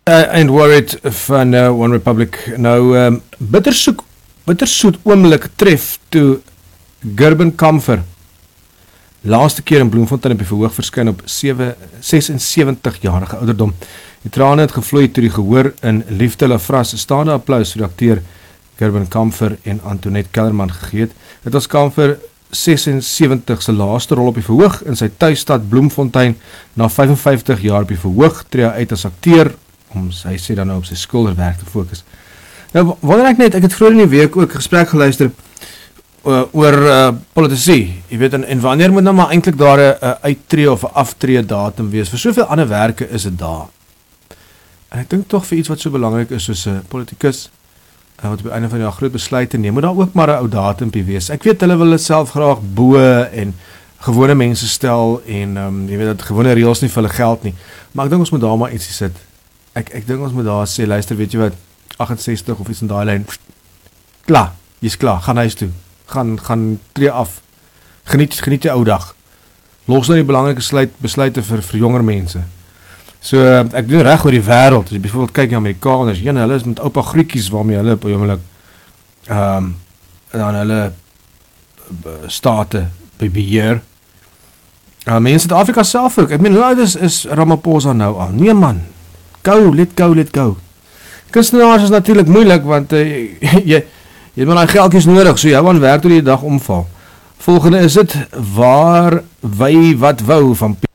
And worried van One Republic. Nou, bittersoet oomblik tref toe Gerben Kamfer laaste keer in Bloemfontein op die verhoog verskyn op 76-jarige ouderdom. Die trane het gevloei toe die gehoor in Liefde Lafras staande applaus vir die akteur Gerben Kamfer en Antoinette Kellerman gegee het. Dit was Kamfer 76 se laaste rol op die verhoog in sy tuisstad Bloemfontein. Na 55 jaar op die verhoog tree hy uit as akteur om hy sê dan nou op sy skilderwerk te fokus. Nou, wonder ek het vroeër in die week ook gesprek geluister oor politici, jy weet, en wanneer moet nou maar eintlik daar 'n uittreë of 'n aftree datum wees, vir soveel ander werke is dit daar. En ek dink tog vir iets wat so belangrik is soos 'n politikus, wat op die einde van die dag groot besluite neem, moet daar ook maar 'n ou datumpie wees. Ek weet hulle wil dit self graag bo en gewone mense stel en jy weet dat gewone reëls nie vir hulle geld nie, maar ek dink ons moet daar maar ietsie sit. Ek dink ons moet daar sê, luister, weet jy wat, 68 of iets in daai lyn, klaar, jy's klaar, gaan huis toe. Gaan tree af. Geniet die ou dag. Los nou die belangrike besluite vir jonger mense. So, ek doen reg oor die wêreld. As jy byvoorbeeld kyk na Amerikaners, hulle is met oupa groetjies waarmee hulle op oomblik dan hulle state beheer. Mense in Afrika self ook. Ek meen, hoe oud is Ramaphosa nou al? Nee man. Let go. Kunstenaars is natuurlik moeilik, want jy het maar daai geldjies nodig, so jy gaan werk tot die dag omval. Volgende is dit waar wy wat wou van